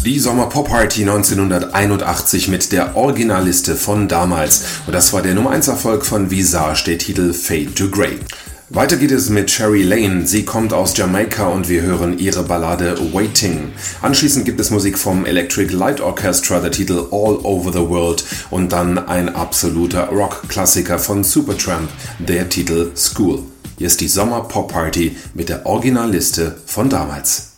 Die Sommer-Pop-Party 1981 mit der Originalliste von damals. Und das war der Nummer 1 Erfolg von Visage, der Titel Fade to Grey. Weiter geht es mit Sherry Lane. Sie kommt aus Jamaika und wir hören ihre Ballade Waiting. Anschließend gibt es Musik vom Electric Light Orchestra, der Titel All Over the World. Und dann ein absoluter Rock-Klassiker von Supertramp, der Titel School. Hier ist die Sommer-Pop-Party mit der Originalliste von damals.